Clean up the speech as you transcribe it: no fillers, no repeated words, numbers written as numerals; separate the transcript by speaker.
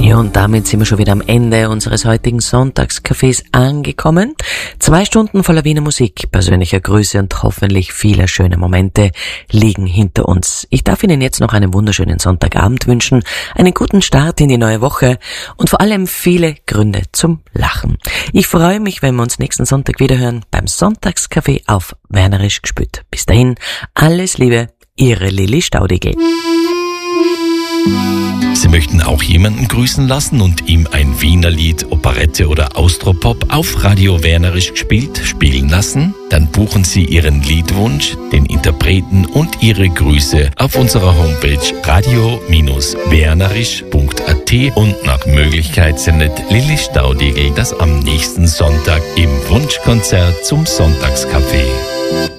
Speaker 1: Ja, und damit sind wir schon wieder am Ende unseres heutigen Sonntagscafés angekommen. 2 Stunden voller Wiener Musik, persönlicher Grüße und hoffentlich viele schöne Momente liegen hinter uns. Ich darf Ihnen jetzt noch einen wunderschönen Sonntagabend wünschen, einen guten Start in die neue Woche und vor allem viele Gründe zum Lachen. Ich freue mich, wenn wir uns nächsten Sonntag wiederhören beim Sonntagscafé auf Wernerisch gespürt. Bis dahin, alles Liebe, Ihre Lilli Staudigl.
Speaker 2: Sie möchten auch jemanden grüßen lassen und ihm ein Wiener Lied, Operette oder Austropop auf Radio Wernerisch gespielt spielen lassen? Dann buchen Sie Ihren Liedwunsch, den Interpreten und Ihre Grüße auf unserer Homepage radio-wernerisch.at und nach Möglichkeit sendet Lilli Staudigl das am nächsten Sonntag im Wunschkonzert zum Sonntagscafé.